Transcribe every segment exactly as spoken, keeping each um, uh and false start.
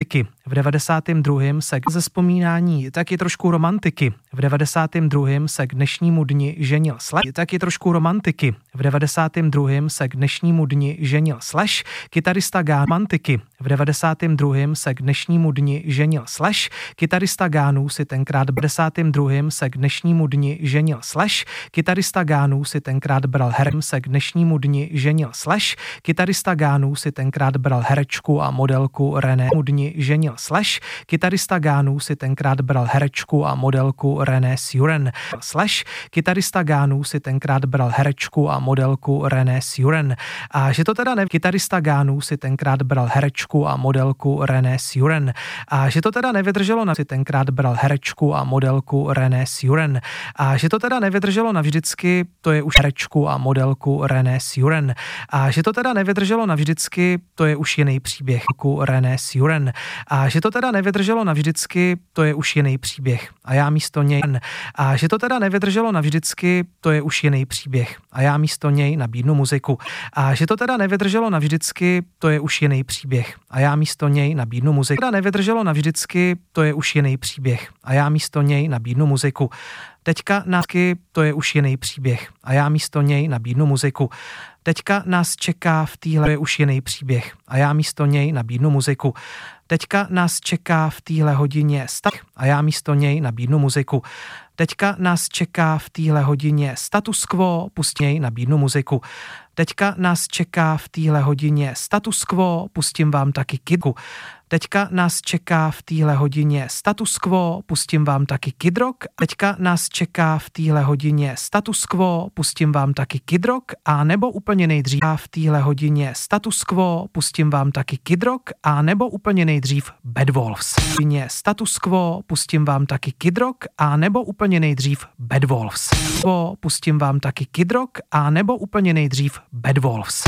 romantiky. V devadesátém druhém se ze vzpomínání taky trošku romantiky. V devadesátém druhém se k dnešnímu dni ženil Slash. Taky trošku romantiky. V devadesátém druhém se k dnešnímu dni ženil Slash. Kytarista Gánů romantiky. V devadesátém druhém se k dnešnímu dni ženil Slash. Kytarista Gánů si tenkrát v devadesátém druhém se k dnešnímu dni ženil Slash. Kytarista Gánů si tenkrát bral herem se k dnešnímu dni ženil Slash. Kytarista Gánů si tenkrát bral herečku a modelku René dni ženil Slash. Kytarista Gánů si tenkrát bral herečku a modelku René Suren. Slash. Kytarista Gánů si tenkrát bral herečku a modelku René Suren. A že to teda ne... Kytarista Gánů si tenkrát bral herečku a modelku René Suren. A že to teda nevydrželo na... si tenkrát bral herečku a modelku René Suren. A že to teda nevydrželo navždycky, to je už herečku a modelku René Suren. A že to teda nevydrželo navždycky, to je už jiný příběh ku René Suren. A že to teda nevydrželo navždycky, to je už jiný příběh. A já místo něj... A že to teda nevydrželo navždycky, to je už jiný příběh. A já místo něj nabídnu muziku. A že to teda nevydrželo navždycky, to je už jiný příběh. A já místo něj nabídnu muziku. Teda nevydrželo navždycky, to je už jiný příběh. A já místo něj nabídnu muziku. Teďka násky, to je už jiný příběh. A já místo něj nabídnu muziku. Teďka nás čeká v téhle je už jiný příběh. A já místo něj nabídnu muziku. Teďka nás čeká v téhle hodině stav a já místo něj nabídnu muziku. Teďka nás čeká v téhle hodině status quo, pustím nabídnu muziku. Teďka nás čeká v téhle hodině status quo, pustím vám taky kidku. Teďka nás čeká v téhle hodině status quo, pustím vám taky Kid Rock. Teďka nás čeká v téhle hodině status quo, pustím vám taky Kid Rock, a nebo úplně nejdřív v téhle hodině status quo, pustím vám taky Kid Rock, a nebo úplně nejdřív Bad Wolves. Hodině status quo, pustím vám taky Kid Rock, a nebo úplně nejdřív Bad Wolves. Pustím vám taky Kid Rock, a nebo úplně nejdřív Bad Wolves.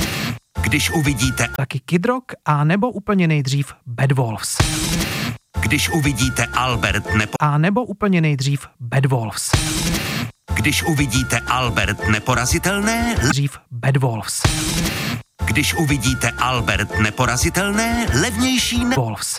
Když uvidíte taky Kid Rock, a nebo úplně nejdřív Bad Wolves. Když uvidíte Albert Nepo... A nebo úplně nejdřív Bad Wolves. Když uvidíte Albert Neporazitelné... Dřív Bad Wolves. Když uvidíte Albert Neporazitelné, levnější... Ne... Wolves.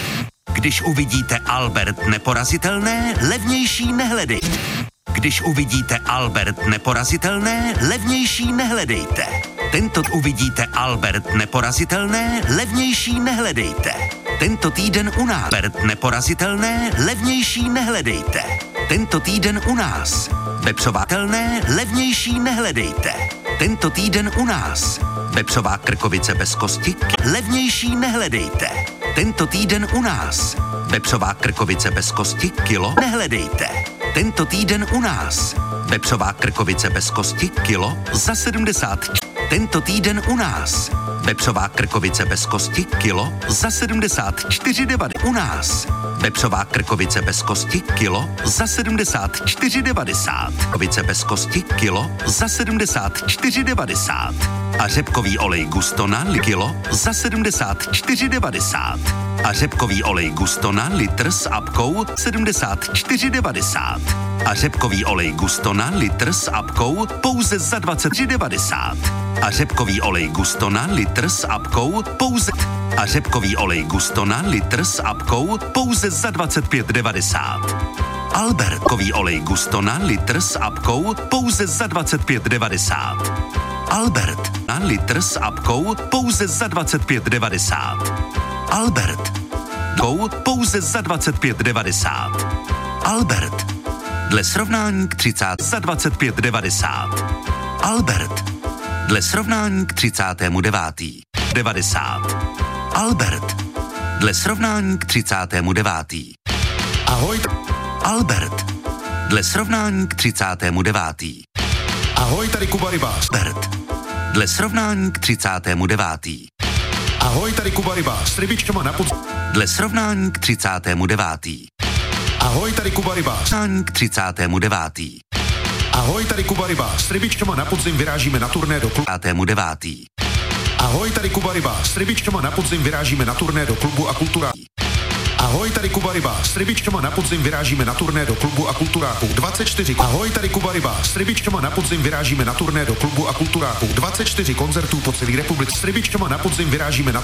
Když uvidíte Albert Neporazitelné, levnější nehledej. Když uvidíte Albert Neporazitelné, levnější nehledejte. Tento uvidíte Albert Neporazitelné, levnější nehledejte. Tento týden u nás Albert Neporazitelné, levnější nehledejte. Tento týden u nás Vepřovatelné, levnější nehledejte. Tento týden u nás Vepřová krkovice bez kosti, levnější nehledejte. Tento týden u nás Vepřová krkovice bez kosti, kilo, nehledejte. Tento týden u nás Vepřová krkovice bez kosti, kilo, za sedmdesát. Tento týden u nás Vepřová krkovice bez kosti, kilo, za sedmdesát čtyři devadesát. U nás Vepřová krkovice bez kosti, kilo, za sedmdesát čtyři devadesát. Krkovice bez kosti, kilo, za sedmdesát čtyři devadesát. A řepkový olej Gustona, kilo, za sedmdesát čtyři devadesát. A řepkový olej Gustona, litr s apkou, sedmdesát čtyři devadesát. A řepkový olej Gustona, litr s apkou, pouze za dvacet tři devadesát. A řepkový olej Gustona, litr s apkou, pouze... A řepkový olej Gustona, litr s apkou, pouze za dvacet pět devadesát. Albertkový olej Gustona, litr s apkou, pouze za dvacet pět devadesát. Albert na litr s apkou, pouze za dvacet pět devadesát. Albert kou, pouze za dvacet pět devadesát. Albert dle srovnání k třicátému za dvacet pět devadesát. Albert dle srovnání k třicátému devátému devadesát. Albert dle srovnání k třicátému devátému. Ahoj. Albert dle srovnání k třicátému devátému. Ahoj, tady Kuba Rybář. Albert dle srovnání k třicátému devátému. Ahoj, tady Kuba Rybář. S rybičkama na podzim. Dle srovnání k třicátému devátému. Ahoj, tady Kuba Rybář. Srovnání k třicátému devátému. Ahoj, tady Kuba Rybář. S rybičkama na podzim vyrážíme na turné do klubu. třicátému devátému. Ahoj, tady Kuba Rybář. S rybičkama na podzim vyrážíme na turné do klubu a kultura. Ahoj, tady Kuba Rybář. S rybičkama na podzim vyrážíme na turné do klubu a kulturáku. dvacet čtyři. Ahoj, tady Kuba Rybář. S rybičkama na podzim vyrážíme na turné do klubu a kulturáku. dvacet čtyři koncertů po celé republice. S rybičkama na podzim vyrážíme na